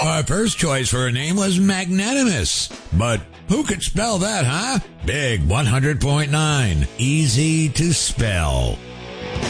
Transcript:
Our first choice for a name was Magnanimous. But who could spell that, huh? Big 100.9. Easy to spell.